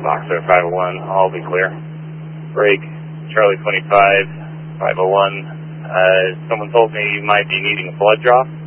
Boxer 501, all be clear. Break, Charlie 25, 501. Someone told me you might be needing a blood draw.